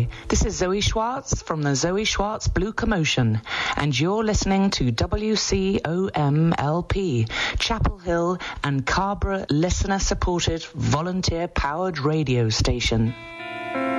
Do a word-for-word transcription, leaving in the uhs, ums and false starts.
this is Zoe Schwartz from the Zoe Schwartz Blue Commotion, and you're listening to W C O M L P, Chapel Hill and Carrboro listener-supported, volunteer-powered radio station.